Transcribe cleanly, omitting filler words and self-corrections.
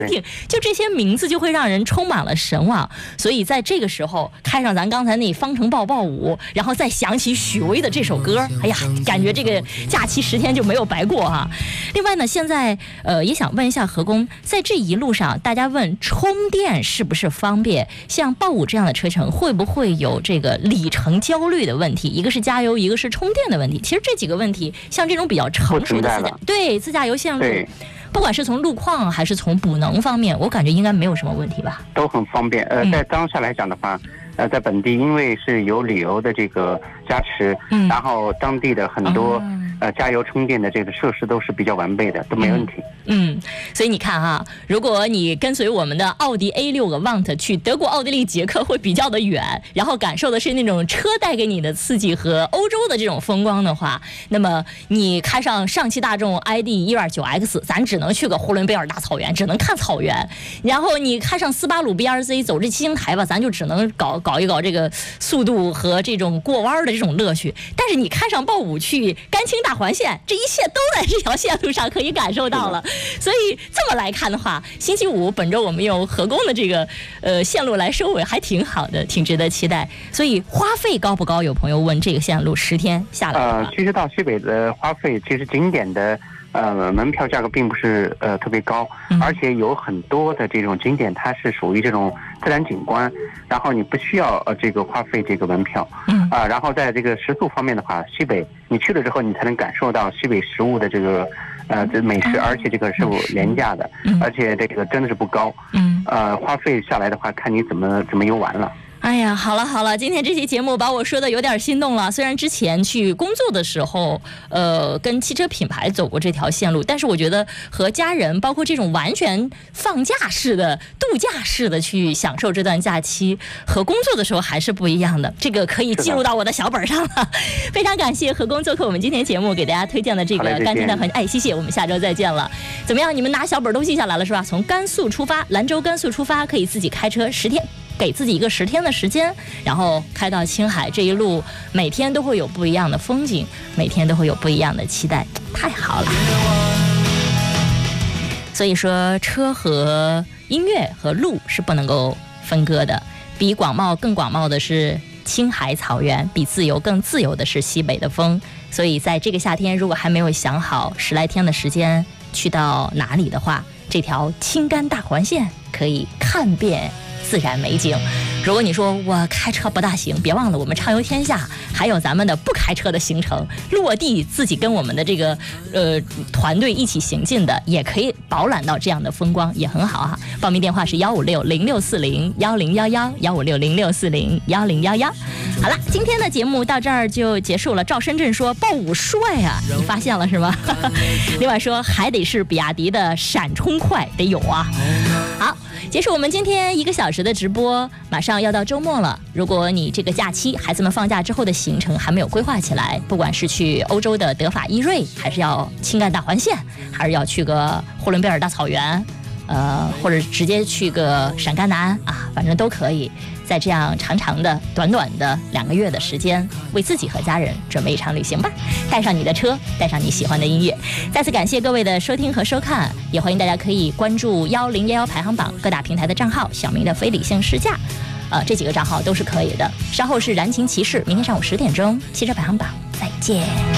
就这些名字就会让人充满了神往。所以在这个时候开上咱刚才那方程抱抱舞，然后再想起许巍的这首歌，哎呀，感觉这个假期10天就没有白过啊。另外呢，现在也想问一下何工，在这一路上大家问充电是不是方便，像抱舞这样的车程会不会有这个里程焦虑的问题，一个是加油，一个是充电的问题。其实这几个问题像这种比较成熟的自驾游线路，不管是从路况还是从补能方面，我感觉应该没有什么问题吧， 都很方便。在当下来讲的话，在本地因为是有旅游的这个加持，然后当地的很多加油充电的这个设施都是比较完备的，都没问题。 所以你看哈，如果你跟随我们的奥迪 A6 Avant 去德国奥地利捷克会比较的远，然后感受的是那种车带给你的刺激和欧洲的这种风光的话，那么你开上上汽大众 ID.129X， 咱只能去个呼伦贝尔大草原，只能看草原。然后你开上斯巴鲁 BRZ 走这七星台吧，咱就只能搞一搞这个速度和这种过弯的这种乐趣。但是你开上抱舞去甘青大环线，这一切都在这条线路上可以感受到了。所以这么来看的话，星期五本周我们用河工的这个线路来收尾，还挺好的，挺值得期待。所以花费高不高？有朋友问这个线路10天下来其实到西北的花费，其实景点的门票价格并不是特别高，而且有很多的这种景点它是属于这种自然景观，然后你不需要这个花费这个门票，然后在这个食宿方面的话，西北你去了之后，你才能感受到西北食物的这个这美食，而且这个是廉价的，而且这个真的是不高，花费下来的话，看你怎么游玩了。 哎呀，好了，今天这期节目把我说的有点心动了。虽然之前去工作的时候，跟汽车品牌走过这条线路，但是我觉得和家人，包括这种完全放假式的、度假式的去享受这段假期，和工作的时候还是不一样的。这个可以记录到我的小本上了。非常感谢何工做客我们今天节目，给大家推荐的这个甘青的谢谢，我们下周再见了。怎么样？你们拿小本都记下来了是吧？从甘肃出发，兰州甘肃出发，可以自己开车10天。给自己一个10天的时间，然后开到青海，这一路每天都会有不一样的风景，每天都会有不一样的期待，太好了。所以说车和音乐和路是不能够分割的，比广袤更广袤的是青海草原，比自由更自由的是西北的风。所以在这个夏天，如果还没有想好10来天的时间去到哪里的话，这条青甘大环线可以看遍自然美景。如果你说我开车不大行，别忘了我们畅游天下还有咱们的不开车的行程，落地自己跟我们的这个团队一起行进的，也可以饱览到这样的风光，也很好啊。报名电话是15606401011，15606401011。好了，今天的节目到这儿就结束了。赵深圳说抱舞帅啊，你发现了是吗？另外说还得是比亚迪的闪充快得有啊。好，结束我们今天1个小时的直播，马上要到周末了。如果你这个假期孩子们放假之后的行程还没有规划起来，不管是去欧洲的德法意瑞，还是要青甘大环线，还是要去个呼伦贝尔大草原，或者直接去个陕甘南啊，反正都可以。在这样长长的、短短的2个月的时间，为自己和家人准备一场旅行吧。带上你的车，带上你喜欢的音乐。再次感谢各位的收听和收看，也欢迎大家可以关注1011排行榜各大平台的账号，小明的非理性试驾，这几个账号都是可以的。稍后是燃情骑士，明天上午10点钟，汽车排行榜再见。